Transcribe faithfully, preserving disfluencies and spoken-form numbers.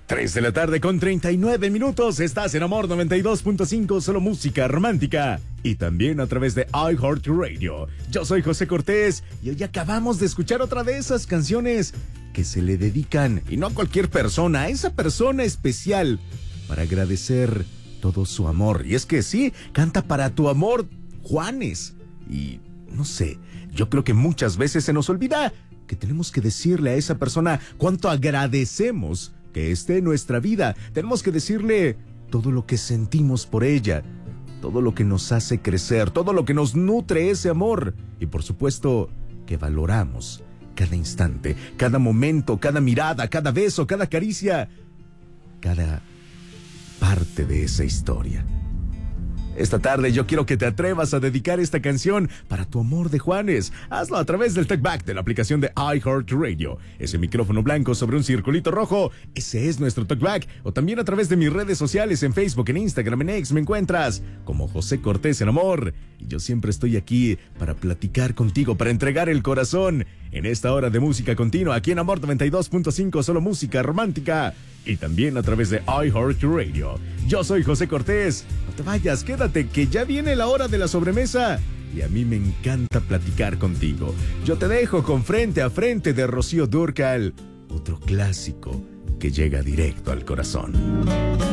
tres de la tarde con treinta y nueve minutos. Estás en Amor noventa y dos punto cinco, solo música romántica. Y también a través de iHeartRadio. Yo soy José Cortés y hoy acabamos de escuchar otra de esas canciones que se le dedican, y no a cualquier persona, a esa persona especial, para agradecer todo su amor. Y es que sí, canta para tu amor, Juanes. Y no sé, yo creo que muchas veces se nos olvida que tenemos que decirle a esa persona cuánto agradecemos que esté en nuestra vida. Tenemos que decirle todo lo que sentimos por ella, todo lo que nos hace crecer, todo lo que nos nutre ese amor. Y por supuesto que valoramos cada instante, cada momento, cada mirada, cada beso, cada caricia, cada parte de esa historia. Esta tarde yo quiero que te atrevas a dedicar esta canción para tu amor de Juanes. Hazlo a través del TalkBack de la aplicación de iHeartRadio. Ese micrófono blanco sobre un circulito rojo, ese es nuestro TalkBack. O también a través de mis redes sociales, en Facebook, en Instagram, en X, me encuentras como José Cortés en Amor. Y yo siempre estoy aquí para platicar contigo, para entregar el corazón en esta hora de música continua, aquí en Amor noventa y dos punto cinco, solo música romántica. Y también a través de iHeartRadio. Yo soy José Cortés. No te vayas, quédate, que ya viene la hora de la sobremesa. Y a mí me encanta platicar contigo. Yo te dejo con Frente a Frente de Rocío Dúrcal, otro clásico que llega directo al corazón.